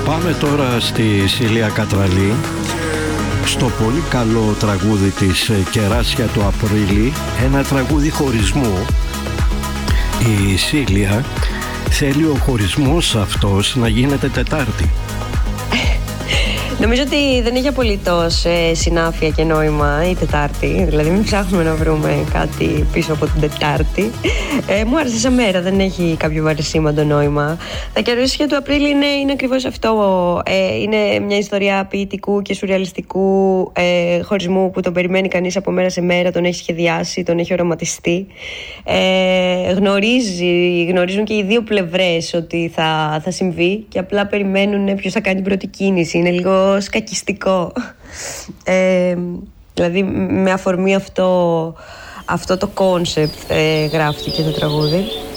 Πάμε τώρα στη Σίλια Κατραλή, στο πολύ καλό τραγούδι της «Κεράσια του Απρίλη», ένα τραγούδι χωρισμού. Η Σίλια θέλει ο χωρισμός αυτός να γίνεται Τετάρτη. Νομίζω ότι δεν έχει απολύτως συνάφεια και νόημα η Τετάρτη. Δηλαδή μην ψάχνουμε να βρούμε κάτι πίσω από την Τετάρτη. Μου άρεσε σαν μέρα, δεν έχει κάποιο βαρισίμαντο νόημα. Τα κεράσια του Απρίλη είναι ακριβώς αυτό. Είναι μια ιστορία ποιητικού και σουρεαλιστικού χωρισμού που τον περιμένει κανείς από μέρα σε μέρα, τον έχει σχεδιάσει, τον έχει οραματιστεί. Γνωρίζουν και οι δύο πλευρές ότι θα συμβεί και απλά περιμένουν ποιος θα κάνει την πρώτη κίνηση. Είναι λίγο σκακιστικό. Δηλαδή με αφορμή αυτό το κόνσεπτ γράφτηκε το τραγούδι.